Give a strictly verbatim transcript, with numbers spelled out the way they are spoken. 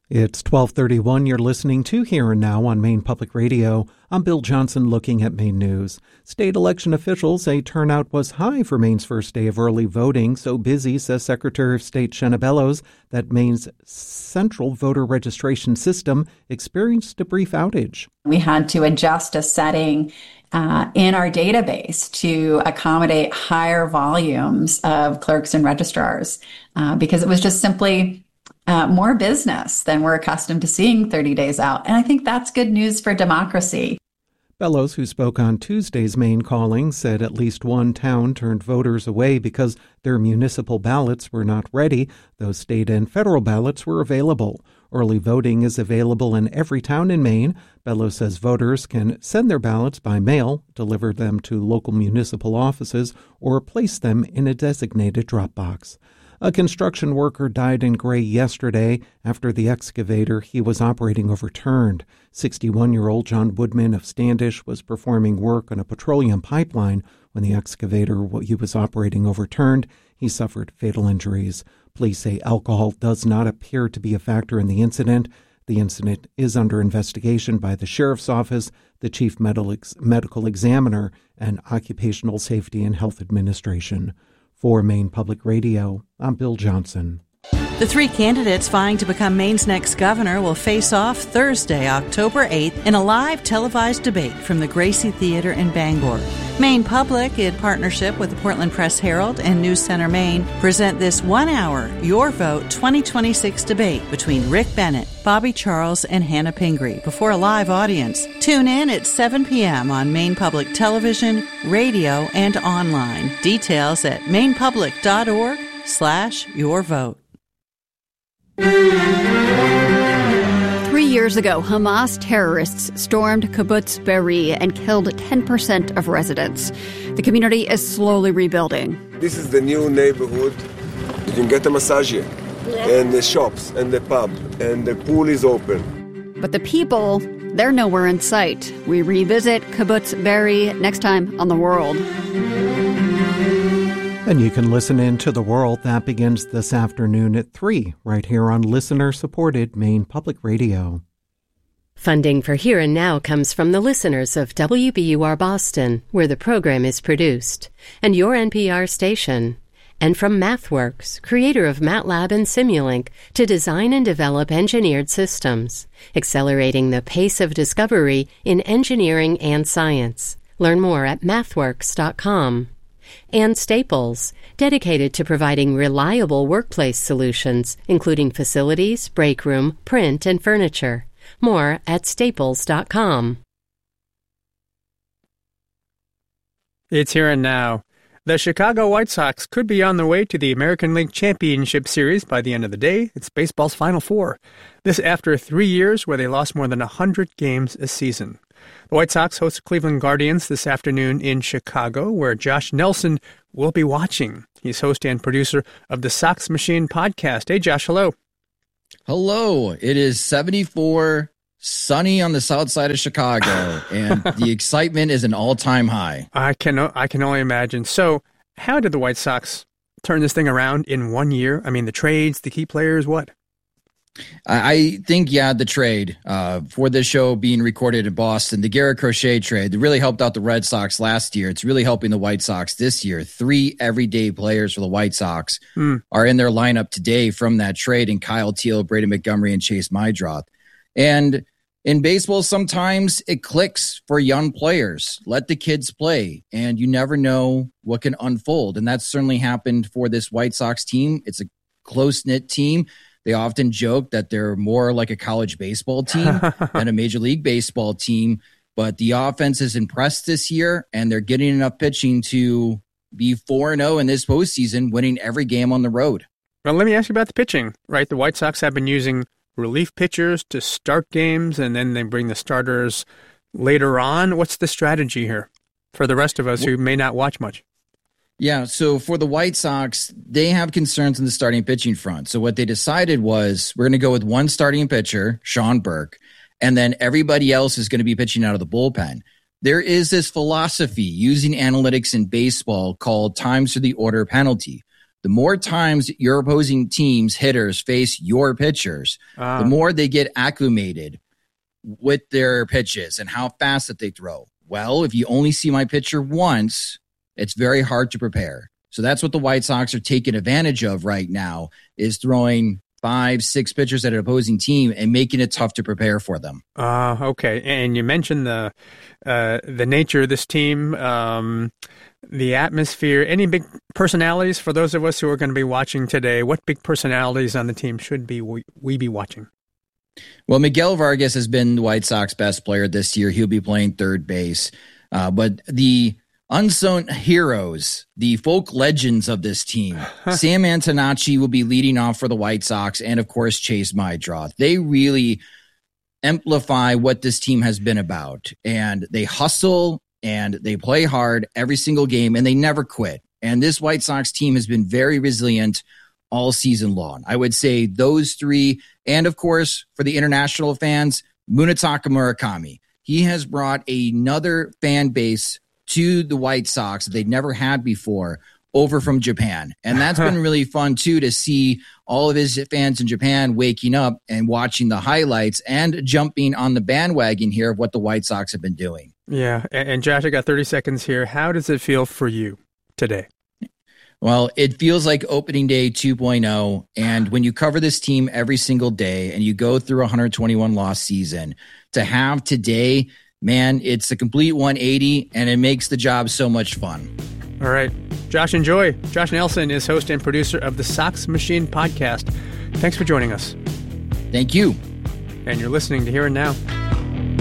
It's twelve thirty-one. You're listening to Here and Now on Maine Public Radio. I'm Bill Johnson looking at Maine News. State election officials say turnout was high for Maine's first day of early voting. So busy, says Secretary of State Shenna Bellows, that Maine's central voter registration system experienced a brief outage. We had to adjust a setting uh, in our database to accommodate higher volumes of clerks and registrars uh, because it was just simply Uh, more business than we're accustomed to seeing thirty days out. And I think that's good news for democracy. Bellows, who spoke on Tuesday's Maine calling, said at least one town turned voters away because their municipal ballots were not ready, though state and federal ballots were available. Early voting is available in every town in Maine. Bellows says voters can send their ballots by mail, deliver them to local municipal offices, or place them in a designated drop box. A construction worker died in Gray yesterday after the excavator he was operating overturned. sixty-one-year-old John Woodman of Standish was performing work on a petroleum pipeline when the excavator he was operating overturned. He suffered fatal injuries. Police say alcohol does not appear to be a factor in the incident. The incident is under investigation by the Sheriff's Office, the Chief Medical Examiner, and Occupational Safety and Health Administration. For Maine Public Radio, I'm Bill Johnson. The three candidates vying to become Maine's next governor will face off Thursday, October eighth, in a live televised debate from the Gracie Theater in Bangor. Maine Public, in partnership with the Portland Press Herald and News Center Maine, present this one-hour Your Vote twenty twenty-six debate between Rick Bennett, Bobby Charles, and Hannah Pingree before a live audience. Tune in at seven p.m. on Maine Public Television, radio, and online. Details at mainepublic.org slash your vote. Three years ago, Hamas terrorists stormed Kibbutz Be'eri and killed ten percent of residents. The community is slowly rebuilding. This is the new neighborhood. You can get a massage here, and the shops, and the pub, and the pool is open. But the people, they're nowhere in sight. We revisit Kibbutz Be'eri next time on The World. And you can listen in to The World. That begins this afternoon at three, right here on listener-supported Maine Public Radio. Funding for Here and Now comes from the listeners of W B U R Boston, where the program is produced, and your N P R station, and from MathWorks, creator of MATLAB and Simulink, to design and develop engineered systems, accelerating the pace of discovery in engineering and science. Learn more at mathworks dot com. And Staples, dedicated to providing reliable workplace solutions, including facilities, break room, print, and furniture. More at staples dot com. It's Here and Now. The Chicago White Sox could be on their way to the American League Championship Series by the end of the day. It's baseball's Final Four. This after three years where they lost more than one hundred games a season. The White Sox host the Cleveland Guardians this afternoon in Chicago, where Josh Nelson will be watching. He's host and producer of the Sox Machine podcast. Hey, Josh, hello. Hello. It is seventy-four, sunny on the south side of Chicago, and the excitement is an all-time high. I can I can only imagine. So how did the White Sox turn this thing around in one year? I mean, the trades, the key players, what? I think, yeah, the trade uh, for this show being recorded in Boston, the Garrett Crochet trade that really helped out the Red Sox last year. It's really helping the White Sox this year. Three everyday players for the White Sox mm. are in their lineup today from that trade, and Kyle Teal, Brady Montgomery, and Chase Mydroth. And in baseball, sometimes it clicks for young players. Let the kids play, and you never know what can unfold. And that's certainly happened for this White Sox team. It's a close-knit team. They often joke that they're more like a college baseball team than a Major League Baseball team, but the offense is impressed this year, and they're getting enough pitching to be four and oh in this postseason, winning every game on the road. Well, let me ask you about the pitching, right? The White Sox have been using relief pitchers to start games, and then they bring the starters later on. What's the strategy here for the rest of us who may not watch much? Yeah, so for the White Sox, they have concerns in the starting pitching front. So what they decided was we're going to go with one starting pitcher, Sean Burke, and then everybody else is going to be pitching out of the bullpen. There is this philosophy using analytics in baseball called times to the order penalty, The more times your opposing team's hitters face your pitchers, ah. the more they get acclimated with their pitches and how fast that they throw. Well, if you only see my pitcher once, it's very hard to prepare. So that's what the White Sox are taking advantage of right now, is throwing five, six pitchers at an opposing team and making it tough to prepare for them. Uh, okay. And you mentioned the uh, the nature of this team, um, the atmosphere. Any big personalities for those of us who are going to be watching today? What big personalities on the team should be we, we be watching? Well, Miguel Vargas has been the White Sox best player this year. He'll be playing third base. Uh, but the unsung heroes, the folk legends of this team, Sam Antonacci will be leading off for the White Sox, and of course, Chase Meidroth. They really amplify what this team has been about, and they hustle and they play hard every single game, and they never quit. And this White Sox team has been very resilient all season long. I would say those three, and of course, for the international fans, Munetaka Murakami. He has brought another fan base to the White Sox that they'd never had before over from Japan. And that's been really fun, too, to see all of his fans in Japan waking up and watching the highlights and jumping on the bandwagon here of what the White Sox have been doing. Yeah. And Josh, I got thirty seconds here. How does it feel for you today? Well, it feels like opening day two point oh. And when you cover this team every single day and you go through a one hundred twenty-one loss season, to have today, man, it's a complete one eighty, and it makes the job so much fun. All right. Josh, enjoy. Josh Nelson is host and producer of the Sox Machine podcast. Thanks for joining us. Thank you. And you're listening to Here and Now.